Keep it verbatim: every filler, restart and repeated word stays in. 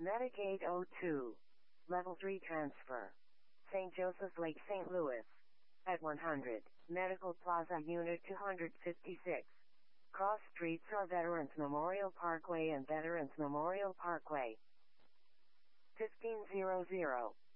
Medicaid oh two. Level three transfer. Saint Joseph's Lake, Saint Louis. At one hundred, Medical Plaza Unit two fifty-six. Cross streets are Veterans Memorial Parkway and Veterans Memorial Parkway. fifteen hundred.